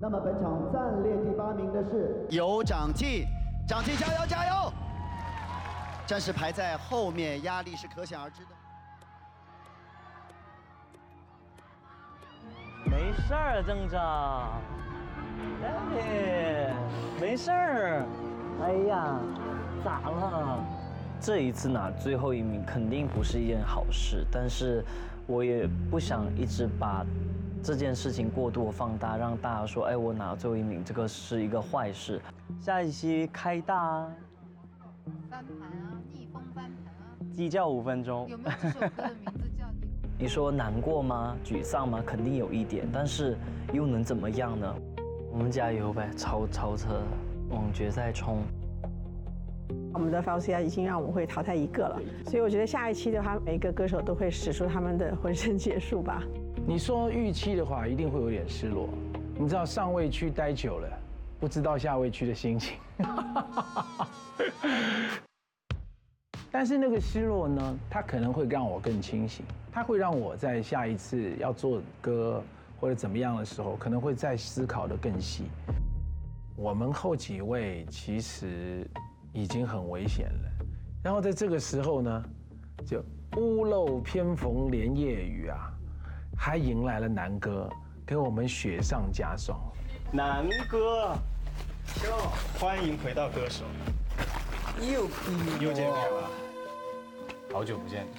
那么本场暂列第8名的是有长进，长进加油加油！战士排在后面，压力是可想而知的。 没事儿，郑长。哎，没事儿。哎呀，咋了？这一次拿最后1名肯定不是一件好事，但是我也不想一直把这件事情过度放大，让大家说，哎，我拿最后1名，这个是一个坏事。下一期开大啊！ 翻盘啊，逆风翻盘啊！ 鸡叫5分钟。 有没有这首歌的名字叫逆风？ 你说难过吗？沮丧吗？肯定有一点，但是又能怎么样呢？我们加油呗，超车，往决赛冲！ 我们的 FLCI 已经让我们会淘汰1个了，所以我觉得下一期的话，每一个歌手都会使出他们的浑身解数吧。 你说预期的话，一定会有点失落。你知道上位区待久了，不知道下位区的心情。但是那个失落呢，它可能会让我更清醒，它会让我在下一次要做歌或者怎么样的时候，可能会再思考得更细。我们后几位其实已经很危险了，然后在这个时候呢，就屋漏偏逢连夜雨啊，还迎来了南哥，给我们雪上加霜。 南哥，欢迎回到歌手，又见面了，好久不见。